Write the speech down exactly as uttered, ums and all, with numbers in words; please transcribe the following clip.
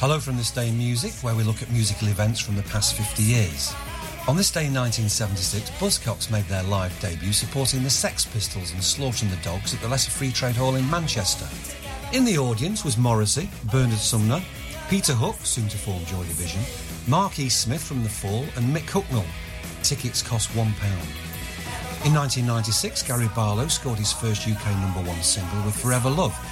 Hello from This Day in Music, where we look at musical events from the past fifty years. On this day in nineteen seventy-six, Buzzcocks made their live debut supporting the Sex Pistols and Slaughtering the Dogs at the Leicester Free Trade Hall in Manchester. In the audience was Morrissey, Bernard Sumner, Peter Hook, soon to form Joy Division, Mark E. Smith from The Fall and Mick Hucknall. Tickets cost one pound. In nineteen ninety-six, Gary Barlow scored his first U K number one single with Forever Love,